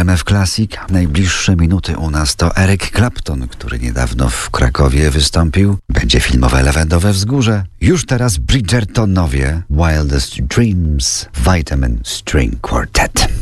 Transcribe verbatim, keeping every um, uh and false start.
R M F Classic. Najbliższe minuty u nas to Eric Clapton, który niedawno w Krakowie wystąpił. Będzie filmowe Lawendowe Wzgórze. Już teraz Bridgertonowie, Wildest Dreams, Vitamin String Quartet.